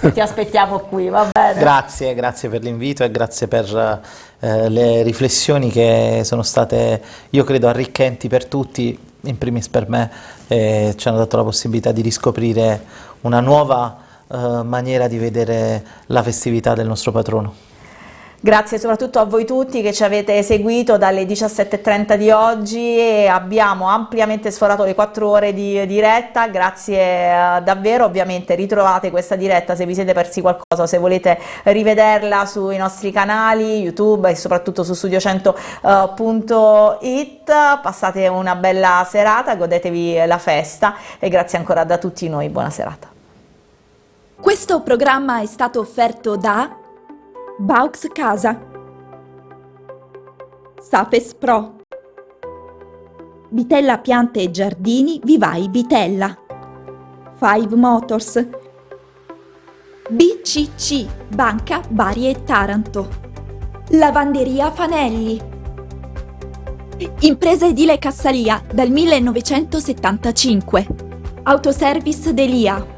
Ti aspettiamo qui, va bene? Grazie per l'invito e grazie per le riflessioni che sono state, io credo, arricchenti per tutti, in primis per me, e ci hanno dato la possibilità di riscoprire una nuova maniera di vedere la festività del nostro patrono. Grazie soprattutto a voi tutti che ci avete seguito dalle 17:30 di oggi e abbiamo ampiamente sforato le 4 ore di diretta, grazie davvero. Ovviamente ritrovate questa diretta se vi siete persi qualcosa o se volete rivederla sui nostri canali YouTube e soprattutto su studio100.it. Passate una bella serata, godetevi la festa e grazie ancora da tutti noi, buona serata. Questo programma è stato offerto da Baux Casa, Safes Pro, Bitella Piante e Giardini Vivai Bitella, Five Motors, BCC Banca Bari e Taranto, Lavanderia Fanelli, Impresa Edile Cassalia dal 1975, Autoservice Delia,